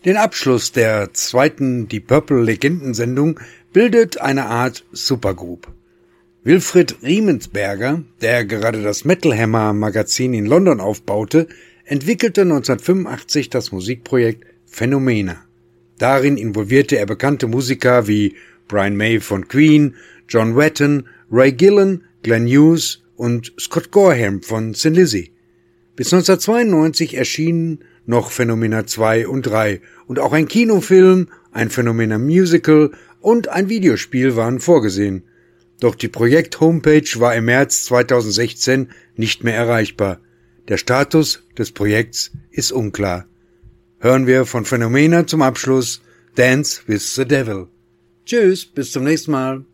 Den Abschluss der zweiten Deep Purple Legendensendung bildet eine Art Supergroup. Wilfried Riemensberger, der gerade das Metal Hammer Magazin in London aufbaute, entwickelte 1985 das Musikprojekt Phenomena. Darin involvierte er bekannte Musiker wie Brian May von Queen, John Wetton, Ray Gillen, Glenn Hughes und Scott Gorham von Thin Lizzy. Bis 1992 erschienen noch Phenomena 2 und 3 und auch ein Kinofilm, ein Phenomena Musical und ein Videospiel waren vorgesehen. Doch die Projekt-Homepage war im März 2016 nicht mehr erreichbar. Der Status des Projekts ist unklar. Hören wir von Phenomena zum Abschluss Dance with the Devil. Tschüss, bis zum nächsten Mal.